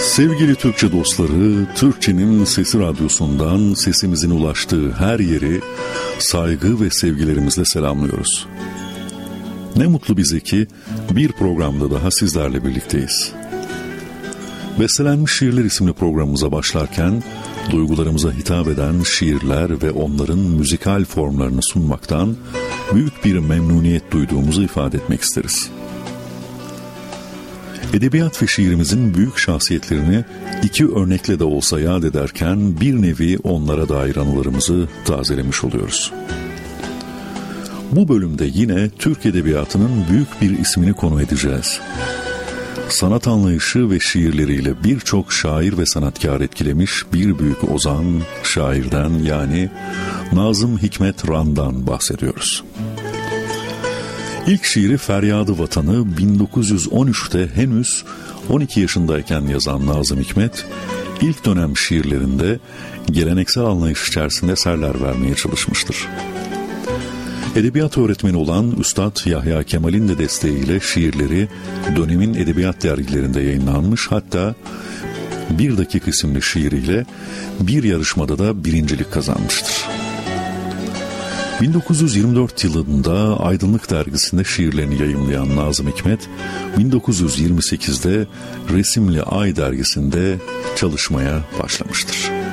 Sevgili Türkçe dostları, Türkçenin Sesi Radyosu'ndan sesimizin ulaştığı her yeri saygı ve sevgilerimizle selamlıyoruz. Ne mutlu bize ki bir programda daha sizlerle birlikteyiz. Bestelenmiş Şiirler isimli programımıza başlarken duygularımıza hitap eden şiirler ve onların müzikal formlarını sunmaktan büyük bir memnuniyet duyduğumuzu ifade etmek isteriz. Edebiyat ve şiirimizin büyük şahsiyetlerini iki örnekle de olsa yad ederken bir nevi onlara dair anılarımızı tazelemiş oluyoruz. Bu bölümde yine Türk Edebiyatı'nın büyük bir ismini konu edeceğiz. Sanat anlayışı ve şiirleriyle birçok şair ve sanatkar etkilemiş bir büyük ozan, şairden yani Nazım Hikmet Ran'dan bahsediyoruz. İlk şiiri Feryadı Vatanı 1913'te henüz 12 yaşındayken yazan Nazım Hikmet, ilk dönem şiirlerinde geleneksel anlayış içerisinde eserler vermeye çalışmıştır. Edebiyat öğretmeni olan Üstad Yahya Kemal'in de desteğiyle şiirleri dönemin edebiyat dergilerinde yayınlanmış, hatta Bir Dakika isimli şiiriyle bir yarışmada da birincilik kazanmıştır. 1924 yılında Aydınlık Dergisi'nde şiirlerini yayımlayan Nazım Hikmet, 1928'de Resimli Ay Dergisi'nde çalışmaya başlamıştır.